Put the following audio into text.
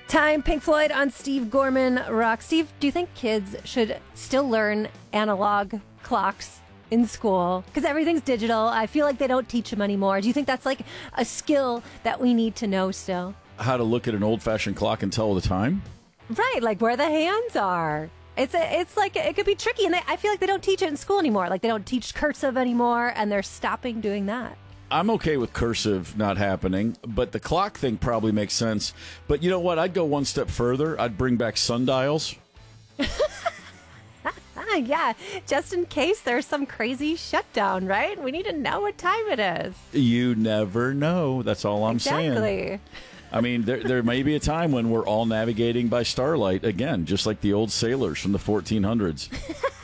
Time, Pink Floyd on Steve Gorman Rock. Steve, do you think kids should still learn analog clocks in school? Because everything's digital. I feel like they don't teach them anymore. Do you think that's like a skill that we need to know still? How to look at an old-fashioned clock and tell the time? Right, like where the hands are. It's like, it could be tricky, and I feel like they don't teach it in school anymore. Like they don't teach cursive anymore, and they're stopping doing that. I'm okay with cursive not happening, but the clock thing probably makes sense. But you know what? I'd go one step further. I'd bring back sundials. Yeah, just in case there's some crazy shutdown, right? We need to know what time it is. You never know. That's all I'm saying. Exactly. I mean, there may be a time when we're all navigating by starlight again, just like the old sailors from the 1400s.